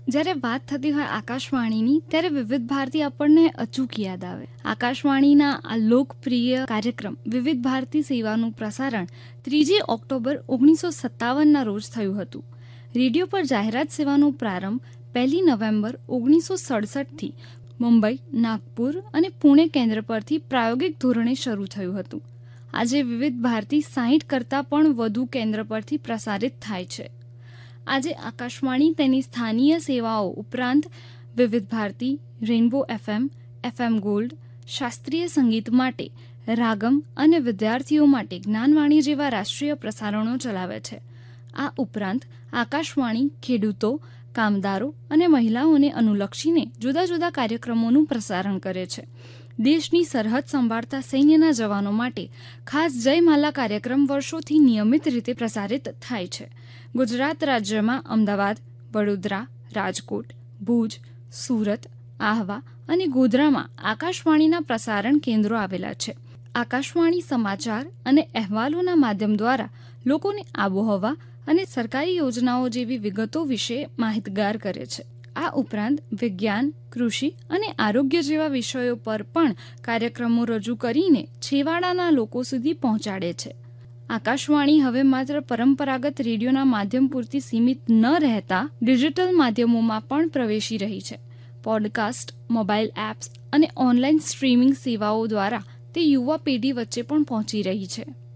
જ્યારે વાત થતી હોય આકાશવાણીની ત્યારે વિવિધ ભારતી આપણને અચૂક યાદ આવે. આકાશવાણીના આ લોકપ્રિય કાર્યક્રમ વિવિધ ભારતી સેવાનું પ્રસારણ 3 ઓક્ટોબર 1957ના રોજ થયું હતું. રેડિયો પર જાહેરાત સેવાનો પ્રારંભ 1 નવેમ્બર 1967થી મુંબઈ, નાગપુર અને પુણે કેન્દ્ર પરથી પ્રાયોગિક ધોરણે શરૂ થયું હતું. આજે વિવિધ ભારતી 60 કરતાં પણ વધુ કેન્દ્ર પરથી પ્રસારિત થાય છે. આજે આકાશવાણી તેની સ્થાનીય સેવાઓ ઉપરાંત વિવિધ Bharati, rainbow FM, FM gold, શાસ્ત્રીય સંગીત માટે રાગમ અને વિદ્યાર્થીઓ માટે જ્ઞાનવાણી જેવા રાષ્ટ્રીય પ્રસારણો ચલાવે છે. આ ઉપરાંત આકાશવાણી ખેડૂતો, કામદારો અને મહિલાઓને અનુલક્ષીને જુદા જુદા કાર્યક્રમોનું પ્રસારણ કરે છે. દેશની સરહદ સંભાળતા સૈન્યના જવાનો માટે ખાસ જયમાલા કાર્યક્રમ વર્ષોથી નિયમિત રીતે પ્રસારિત થાય છે. ગુજરાત રાજ્યમાં અમદાવાદ, વડોદરા, રાજકોટ, ભુજ, સુરત, આહવા અને ગોધરામાં આકાશવાણીના પ્રસારણ કેન્દ્રો આવેલા છે. આકાશવાણી સમાચાર અને અહેવાલોના માધ્યમ દ્વારા લોકોને આબોહવા અને સરકારી યોજનાઓ જેવી વિગતો વિશે માહિતગાર કરે છે. આ ઉપરાંત વિજ્ઞાન, કૃષિ અને આરોગ્ય જેવા વિષયો પર પણ કાર્યક્રમો રજૂ કરીને છેવાડાના લોકો સુધી પહોંચાડે છે. આકાશવાણી હવે માત્ર પરંપરાગત રેડિયોના માધ્યમ પૂરતી સીમિત ન રહેતા ડિજિટલ માધ્યમોમાં પણ પ્રવેશી રહી છે. પોડકાસ્ટ, મોબાઈલ એપ્સ અને ઓનલાઈન સ્ટ્રીમિંગ સેવાઓ દ્વારા તે યુવા પેઢી વચ્ચે પણ પહોંચી રહી છે.